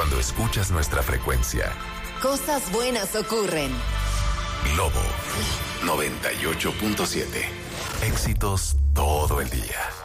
cuando escuchas nuestra frecuencia. Cosas buenas ocurren. Globo 98.7. Éxitos todo el día.